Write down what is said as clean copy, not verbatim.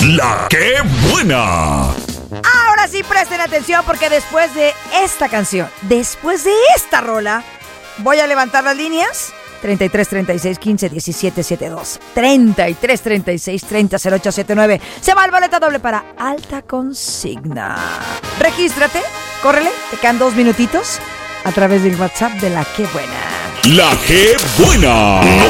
La que buena. Ahora sí presten atención porque después de esta canción, después de esta rola, voy a levantar las líneas. 33 36 15 17 72 33 36 30 08 79. Se va el boleto doble para Alta Consigna. Regístrate, córrele, te quedan 2 minutitos a través del WhatsApp de La Que Buena. La que buena.